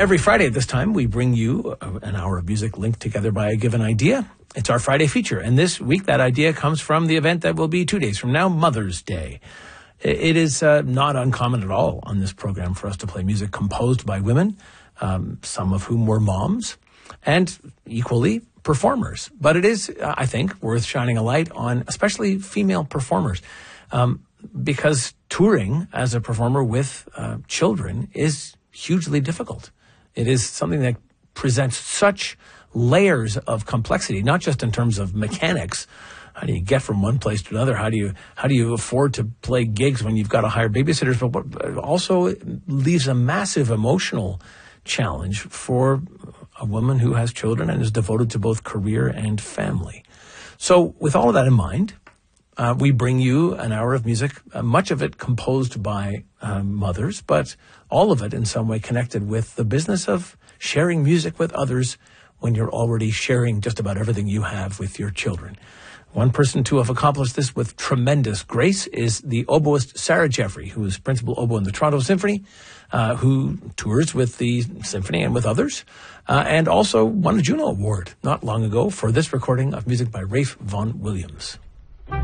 Every Friday at this time, we bring you an hour of music linked together by a given idea. It's our Friday feature, and this week that idea comes from the event that will be 2 days from now, Mother's Day. It is not uncommon at all on this program for us to play music composed by women, some of whom were moms, and equally performers. But it is, I think, worth shining a light on especially female performers, because touring as a performer with children is hugely difficult. It is something that presents such layers of complexity, not just in terms of mechanics. How do you get from one place to another? How do you afford to play gigs when you've got to hire babysitters? But what also leaves a massive emotional challenge for a woman who has children and is devoted to both career and family. So with all of that in mind, we bring you an hour of music, much of it composed by mothers, but all of it in some way connected with the business of sharing music with others when you're already sharing just about everything you have with your children. One person to have accomplished this with tremendous grace is the oboist Sarah Jeffrey, who is principal oboe in the Toronto Symphony, who tours with the symphony and with others, and also won a Juno Award not long ago for this recording of music by Rafe Vaughan Williams.